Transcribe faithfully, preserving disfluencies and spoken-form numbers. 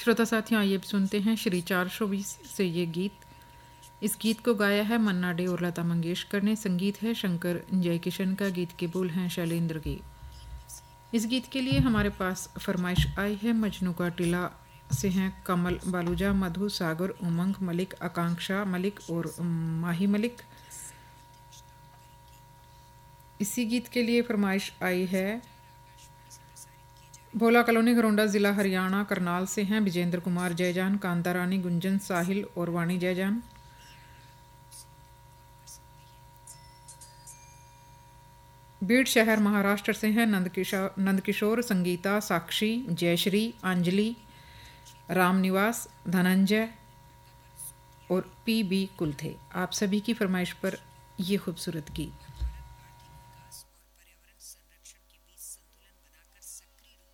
श्रोता साथियों, आइए अब सुनते हैं श्री चार सौ बीस से ये गीत। इस गीत को गाया है मन्ना डे और लता मंगेशकर ने। संगीत है शंकर जयकिशन का। गीत के बोल हैं शैलेंद्र के। इस गीत के लिए हमारे पास फरमाइश आई है मजनू का टीला से हैं कमल बालूजा, मधु, सागर, उमंग मलिक, आकांक्षा मलिक और माही मलिक। इसी गीत के लिए फरमाइश आई है भोला कॉलोनी, घरोंडा, ज़िला हरियाणा, करनाल से हैं विजेंद्र कुमार जयजान, कांता रानी, गुंजन, साहिल और वाणी जयजान। बीड़ शहर महाराष्ट्र से हैं नंदकिशोर नंदकिशोर, संगीता, साक्षी, जयश्री, अंजलि, रामनिवास, धनंजय और पी बी कुलथे। आप सभी की फरमाइश पर ये खूबसूरत गीत।